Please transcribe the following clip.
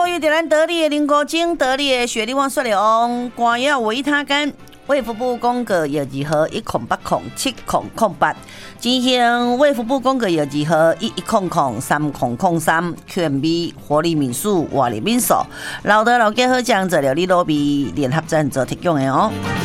于在咱得力的林国精、得力的雪莉旺说了，关要维他干。卫福部公告药剂号108070008，进行卫福部公告药剂号11003003，权威活力民宿、活力民宿，老德老家好酱做了你罗比联合赞助提供的哦。